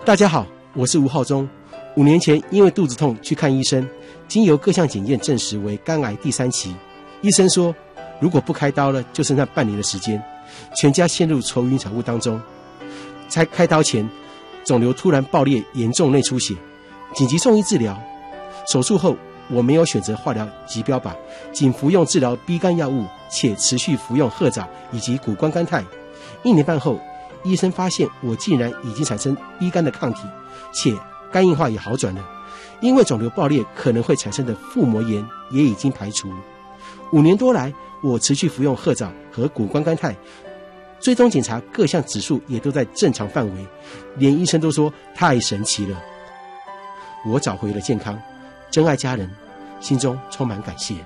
大家好，我是吴浩中。5年前因为肚子痛去看医生，经由各项检验证实为肝癌第3期。医生说，如果不开刀了，就剩下半年的时间，全家陷入愁云惨雾当中。在开刀前，肿瘤突然爆裂，严重内出血，紧急送医治疗。手术后，我没有选择化疗及标靶，仅服用治疗 B 肝药物，且持续服用褐藻以及谷胱甘肽。1年半后，医生发现我竟然已经产生 B 肝的抗体，且肝硬化也好转了。因为肿瘤爆裂可能会产生的腹膜炎也已经排除。5年多来，我持续服用褐藻和谷胱甘肽，追踪检查各项指数也都在正常范围，连医生都说太神奇了。我找回了健康，真爱家人，心中充满感谢。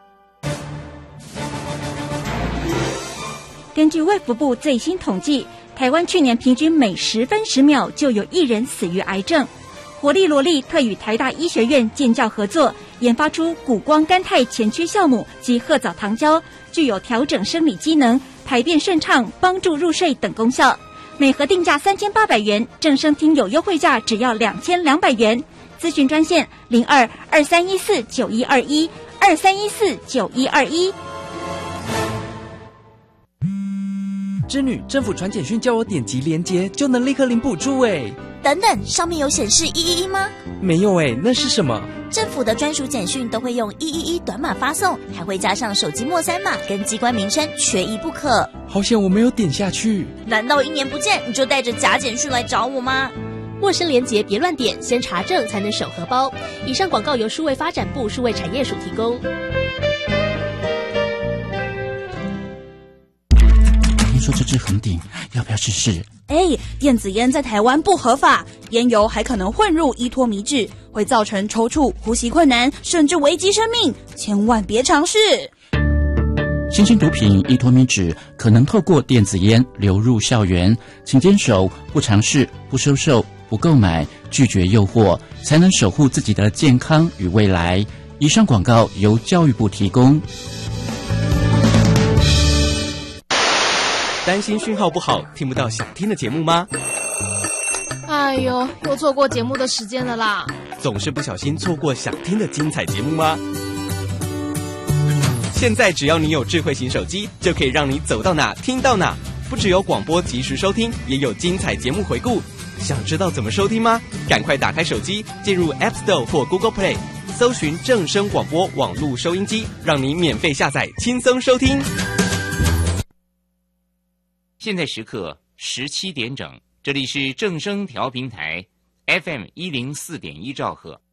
根据卫福部最新统计，台湾去年平均每10分10秒就有1人死于癌症。活力罗力特与台大医学院建教合作，研发出谷胱甘肽前驱酵母及褐藻糖胶，具有调整生理机能、排便顺畅、帮助入睡等功效。每盒定价3800元，正声听有优惠价只要2200元。咨询专线02-2314-9121，2314-9121。 织女，政府传简讯叫我点击连结就能立刻领补助哎。 等等，上面有显示111吗？ 没有哎，那是什么？ 政府的专属简讯都会用111短码发送，还会加上手机末3码跟机关名称，缺一不可。 好险我没有点下去。 难道1年不见你就带着假简讯来找我吗？ 陌生连结别乱点，先查证才能手荷包。以上广告由数位发展部数位产业署提供。 听说这支横顶，要不要试试？ 电子烟在台湾不合法，烟油还可能混入依托醚质，会造成抽搐、呼吸困难，甚至危及生命，千万别尝试。 新型毒品依托醚质可能透过电子烟流入校园，请坚守不尝试、不收受、不购买、拒绝诱惑，才能守护自己的健康与未来。以上广告由教育部提供。 担心讯号不好，听不到想听的节目吗？ 哎呦，又错过节目的时间了啦！ 总是不小心错过想听的精彩节目吗？现在只要你有智慧型手机，就可以让你走到哪听到哪。不只有广播及时收听，也有精彩节目回顾。想知道怎么收听吗？赶快打开手机，进入 App Store 或 Google Play， 搜寻正声广播网络收音机，让你免费下载，轻松收听。 现在时刻17点整，这里是正声调频台 FM104.1兆赫。